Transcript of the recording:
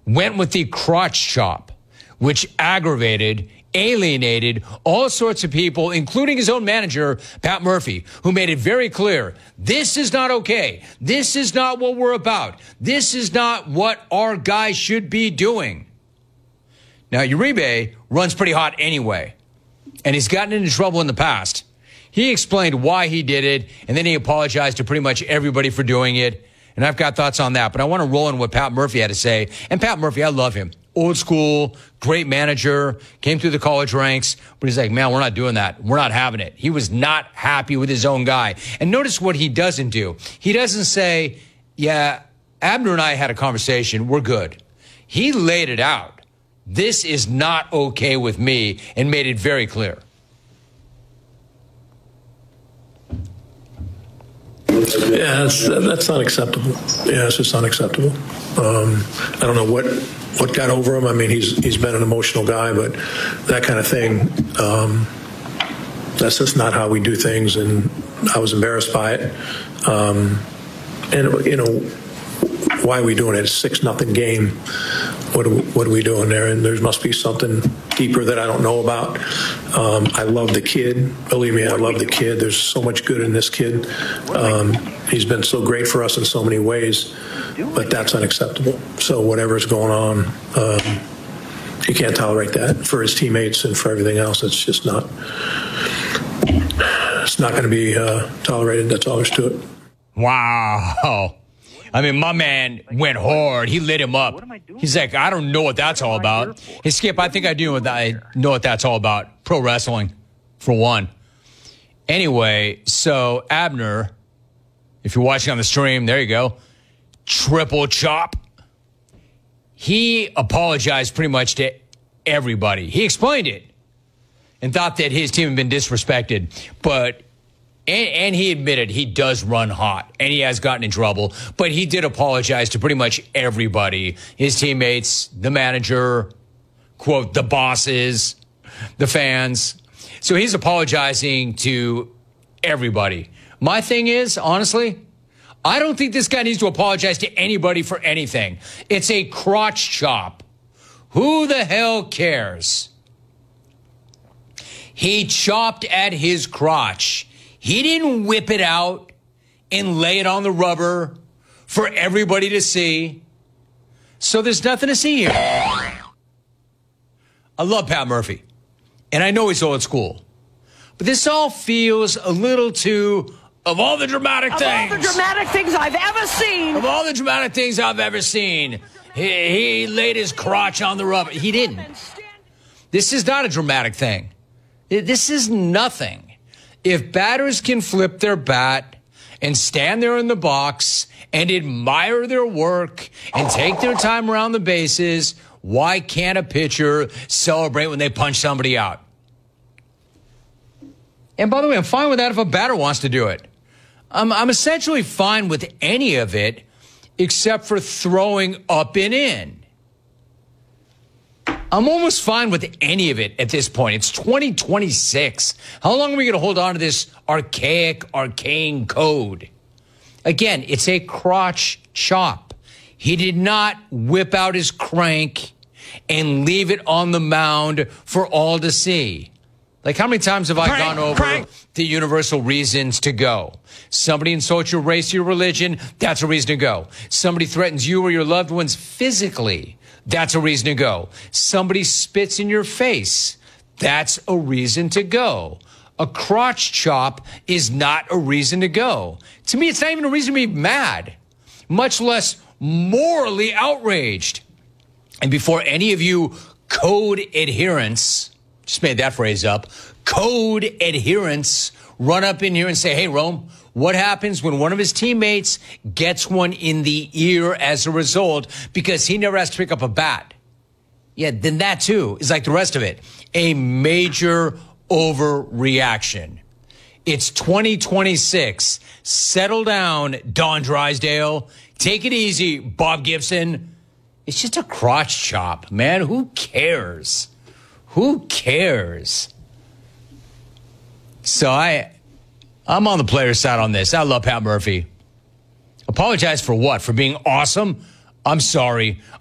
went with the crotch chop, which aggravated, alienated all sorts of people, including his own manager, Pat Murphy, who made it very clear, this is not okay. This is not what we're about. This is not what our guys should be doing. Now, Uribe runs pretty hot anyway, and he's gotten into trouble in the past. He explained why he did it, and then he apologized to pretty much everybody for doing it. And I've got thoughts on that, but I want to roll in what Pat Murphy had to say. And Pat Murphy, I love him. Old school, great manager, came through the college ranks, but he's like, man, we're not doing that. We're not having it. He was not happy with his own guy. And notice what he doesn't do. He doesn't say, yeah, Abner and I had a conversation. We're good. He laid it out. This is not okay with me, and made it very clear. Yeah, that's unacceptable. Yeah, it's just unacceptable. I don't know what got over him. I mean, he's been an emotional guy, but that kind of thing, that's just not how we do things, and I was embarrassed by it. And, you know, why are we doing it? It's a 6-0 game. What are we doing there? And there must be something deeper that I don't know about. I love the kid. Believe me, I love the kid. There's so much good in this kid. He's been so great for us in so many ways, but that's unacceptable. So whatever's going on, you can't tolerate that for his teammates and for everything else. It's just not. It's not going to be tolerated. That's all there's to it. Wow. I mean, my man went hard. He lit him up. He's like, I don't know what that's all about. Hey, Skip, I think I do know what that's all about. Pro wrestling, for one. Anyway, so Abner, if you're watching on the stream, there you go. Triple chop. He apologized pretty much to everybody. He explained it and thought that his team had been disrespected. But And he admitted he does run hot, and he has gotten in trouble. But he did apologize to pretty much everybody, his teammates, the manager, quote, the bosses, the fans. So he's apologizing to everybody. My thing is, honestly, I don't think this guy needs to apologize to anybody for anything. It's a crotch chop. Who the hell cares? He chopped at his crotch. He didn't whip it out and lay it on the rubber for everybody to see. So there's nothing to see here. I love Pat Murphy, and I know he's old school. But this all feels a little too, of all the dramatic things. Of all the dramatic things I've ever seen. Of all the dramatic things I've ever seen. He laid his crotch on the rubber. He didn't. This is not a dramatic thing. This is nothing. If batters can flip their bat and stand there in the box and admire their work and take their time around the bases, why can't a pitcher celebrate when they punch somebody out? And by the way, I'm fine with that if a batter wants to do it. I'm essentially fine with any of it except for throwing up and in. I'm almost fine with any of it at this point. It's 2026. How long are we going to hold on to this arcane code? Again, it's a crotch chop. He did not whip out his crank and leave it on the mound for all to see. Like, how many times have I gone over the universal reasons to go? Somebody insults your race, your religion, that's a reason to go. Somebody threatens you or your loved ones physically, that's a reason to go. Somebody spits in your face, that's a reason to go. A crotch chop is not a reason to go. To me, it's not even a reason to be mad, much less morally outraged. And before any of you code adherents, just made that phrase up, code adherents, run up in here and say, hey, Rome, what happens when one of his teammates gets one in the ear as a result because he never has to pick up a bat? Yeah, then that too is like the rest of it, a major overreaction. It's 2026. Settle down, Don Drysdale. Take it easy, Bob Gibson. It's just a crotch chop, man. Who cares? Who cares? So I'm on the player's side on this. I love Pat Murphy. Apologize for what? For being awesome? I'm sorry.